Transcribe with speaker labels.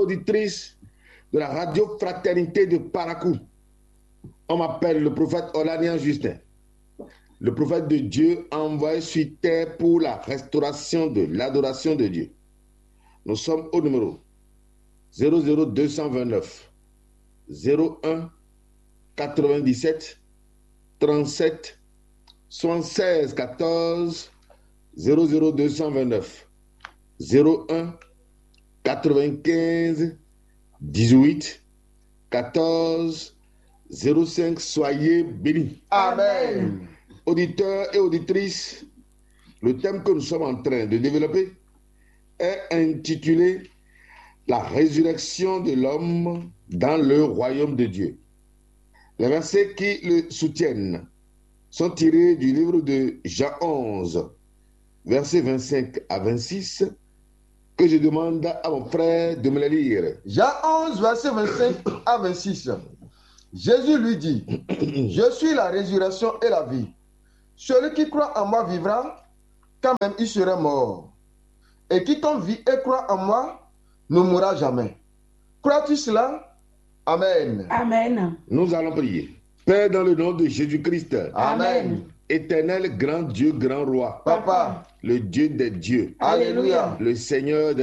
Speaker 1: auditrices de la radio Fraternité de Parakou. On m'appelle le prophète Olanian Justin. Le prophète de Dieu envoyé sur terre pour la restauration de l'adoration de Dieu. Nous sommes au numéro 00229 01 97 37 76 14 00229 01 95 18 14 05. Soyez bénis.
Speaker 2: Amen.
Speaker 1: Auditeurs et auditrices, le thème que nous sommes en train de développer est intitulé La résurrection de l'homme dans le royaume de Dieu. Les versets qui le soutiennent sont tirés du livre de Jean 11, versets 25 à 26, que je demande à mon frère de me le lire.
Speaker 2: Jean 11, verset 25 à 26. Jésus lui dit, je suis la résurrection et la vie. Celui qui croit en moi vivra, quand même il serait mort. Et quiconque vit et croit en moi ne mourra jamais. Crois-tu cela? Amen.
Speaker 3: Amen.
Speaker 1: Nous allons prier. Père, dans le nom de Jésus-Christ,
Speaker 2: Amen.
Speaker 1: éternel grand Dieu, grand roi,
Speaker 2: Papa,
Speaker 1: le Dieu des dieux,
Speaker 2: Alléluia.
Speaker 1: le Seigneur des